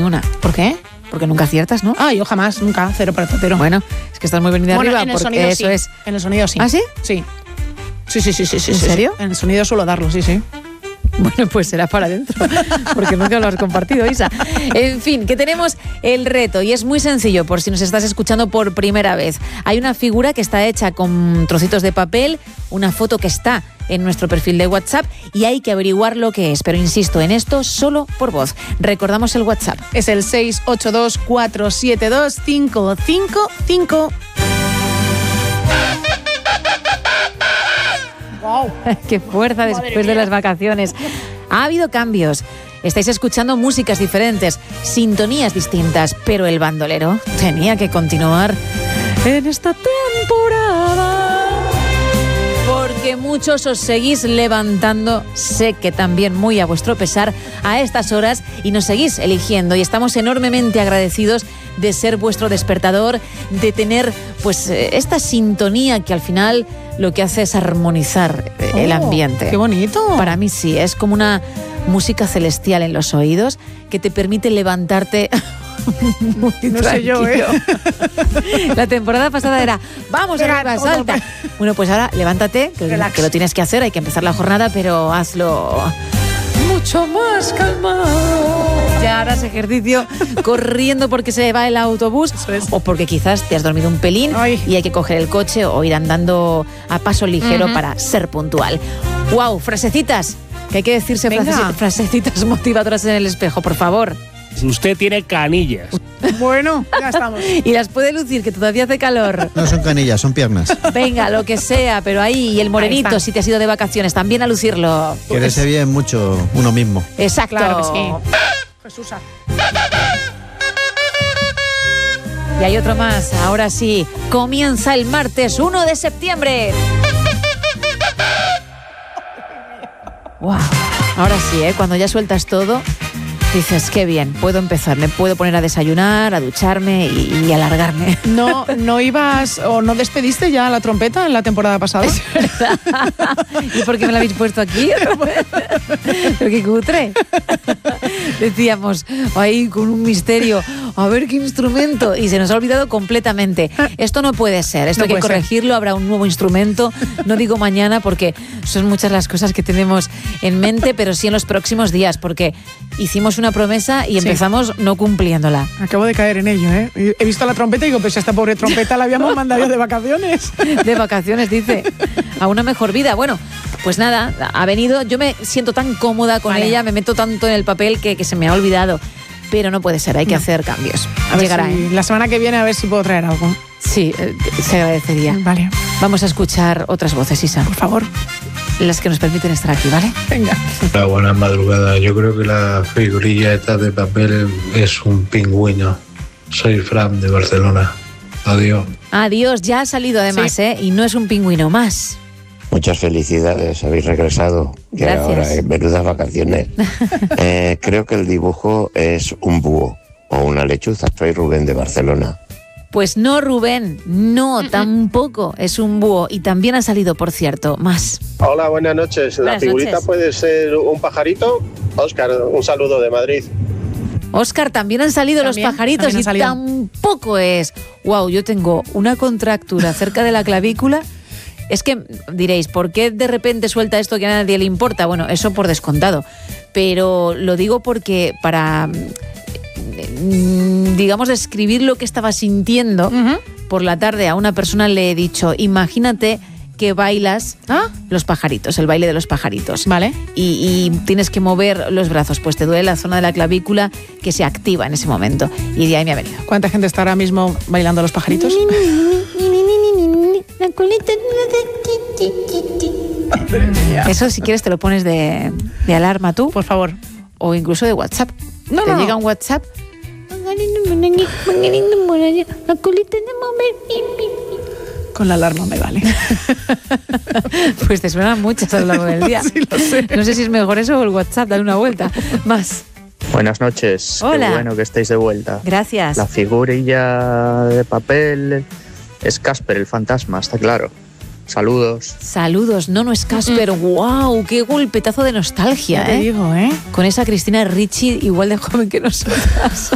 una. ¿Por qué? Porque nunca aciertas, ¿no? Yo jamás, nunca, 0 para el 0. Bueno, es que estás muy venida arriba, en el porque sonido eso sí. es... En el sonido sí. ¿Ah, sí? Sí. Sí. ¿En serio? En el sonido suelo darlo, sí. Bueno, pues será para adentro, porque nunca lo has compartido, Isa. En fin, que tenemos el reto y es muy sencillo por si nos estás escuchando por primera vez. Hay una figura que está hecha con trocitos de papel, una foto que está en nuestro perfil de WhatsApp y hay que averiguar lo que es, pero insisto, en esto solo por voz. Recordamos el WhatsApp. Es el 682-472-555. ¡Wow! ¡Qué fuerza después de las vacaciones! Ha habido cambios. Estáis escuchando músicas diferentes, sintonías distintas, pero el bandolero tenía que continuar en esta temporada. Porque muchos os seguís levantando, sé que también muy a vuestro pesar, a estas horas y nos seguís eligiendo y estamos enormemente agradecidos de ser vuestro despertador, de tener pues esta sintonía que al final lo que hace es armonizar el ambiente. ¡Qué bonito! Para mí sí, es como una música celestial en los oídos que te permite levantarte muy no tranquilo. sé yo, La temporada pasada era, vamos arriba, salta. Bueno, pues ahora levántate, que lo tienes que hacer, hay que empezar la jornada, pero hazlo mucho más calmado. Ya harás ejercicio corriendo porque se va el autobús o porque quizás te has dormido un pelín y hay que coger el coche o ir andando a paso ligero para ser puntual. ¡Wow! Frasecitas, que hay que decirse frasecitas motivadoras en el espejo, por favor. Usted tiene canillas. Bueno, ya estamos. Y las puede lucir, que todavía hace calor. No son canillas, son piernas. Venga, lo que sea, pero ahí, y el morenito, si te has ido de vacaciones, también a lucirlo. Quererse bien mucho uno mismo. Exacto. Claro que sí. Jesús. Y hay otro más, ahora sí, comienza el martes 1 de septiembre. Wow. Ahora sí, cuando ya sueltas todo, dices, qué bien, puedo empezar, me puedo poner a desayunar, a ducharme y alargarme. ¿No ibas o no despediste ya la trompeta en la temporada pasada? Es verdad. ¿Y por qué me la habéis puesto aquí? Pero qué cutre. Decíamos, ahí con un misterio, a ver qué instrumento, y se nos ha olvidado completamente. Esto no puede ser, esto hay que corregirlo, habrá un nuevo instrumento, no digo mañana porque son muchas las cosas que tenemos en mente, pero sí en los próximos días, porque hicimos una promesa y empezamos no cumpliéndola. Acabo de caer en ello, He visto la trompeta y digo, pues esta pobre trompeta la habíamos mandado de vacaciones. De vacaciones, dice, a una mejor vida. Bueno, pues nada, ha venido, yo me siento tan cómoda con ella, me meto tanto en el papel que se me ha olvidado. Pero no puede ser, hay que hacer cambios. Llegará. La semana que viene a ver si puedo traer algo. Sí, se agradecería. Vale. Vamos a escuchar otras voces, Isa. Por favor. Las que nos permiten estar aquí, ¿vale? Venga. Hola, buenas madrugadas. Yo creo que la figurilla esta de papel es un pingüino. Soy Fran de Barcelona. Adiós. Adiós, ya ha salido además, y no es un pingüino más. Muchas felicidades, habéis regresado. Y gracias. Ahora, menudas vacaciones. Creo que el dibujo es un búho o una lechuza. Soy Rubén de Barcelona. Pues no, Rubén, no, tampoco es un búho. Y también ha salido, por cierto, más. Hola, buenas noches. ¿La figurita puede ser un pajarito? Óscar, un saludo de Madrid. Óscar, también han salido los pajaritos y tampoco es. Wow, yo tengo una contractura cerca de la clavícula. Es que diréis, ¿por qué de repente suelta esto que a nadie le importa? Bueno, eso por descontado. Pero lo digo porque para, digamos, describir lo que estaba sintiendo por la tarde a una persona le he dicho, imagínate que bailas los pajaritos, el baile de los pajaritos. Vale. Y tienes que mover los brazos, pues te duele la zona de la clavícula que se activa en ese momento. Y de ahí me ha venido. ¿Cuánta gente está ahora mismo bailando los pajaritos? La colita. Eso, si quieres, te lo pones de alarma tú. Por favor. O incluso de WhatsApp. No. Llega un WhatsApp. La colita de Con la alarma me vale. Pues te suenan muchas a lo largo del día. Sí, lo sé. No sé si es mejor eso o el WhatsApp, dale una vuelta. Más. Buenas noches. Hola. Qué bueno que estéis de vuelta. Gracias. La figurilla de papel es Casper, el fantasma, está claro. Saludos. Saludos, no es Casper. ¡Wow! ¡Qué golpetazo de nostalgia! Ya te digo, Con esa Cristina Ricci igual de joven que nosotras.